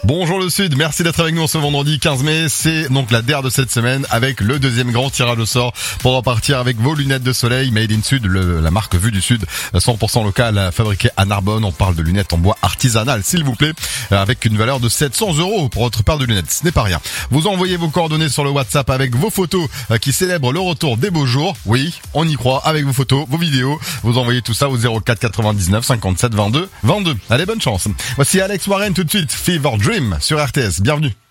Bonjour le Sud, merci d'être avec nous ce vendredi 15 mai. C'est donc la dernière de cette semaine avec le deuxième grand tirage au sort pour repartir avec vos lunettes de soleil Made in Sud, la marque Vue du Sud, 100% locale, fabriquée à Narbonne. On parle de lunettes en bois artisanal, s'il vous plaît, avec une valeur de 700 € pour votre paire de lunettes. Ce n'est pas rien. Vous envoyez vos coordonnées sur le WhatsApp avec vos photos qui célèbrent le retour des beaux jours. Oui, on y croit, avec vos photos, vos vidéos. Vous envoyez tout ça au 04 99 57 22 22. Allez, bonne chance. Voici Alex Warren tout de suite, Fever Dream sur RTS. Bienvenue.